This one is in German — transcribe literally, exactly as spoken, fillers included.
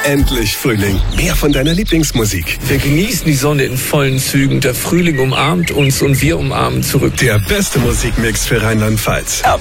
Endlich Frühling. Mehr von deiner Lieblingsmusik. Wir genießen die Sonne in vollen Zügen. Der Frühling umarmt uns und wir umarmen zurück. Der beste Musikmix für Rheinland-Pfalz. Ab